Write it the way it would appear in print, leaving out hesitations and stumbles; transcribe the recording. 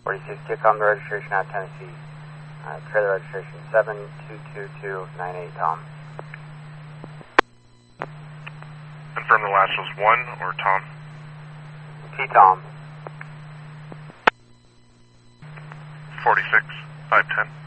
46, Kickom, the registration out Tennessee. Trailer registration 722298, Tom. Confirm the last was 1 or Tom? T-Tom. 46, 510.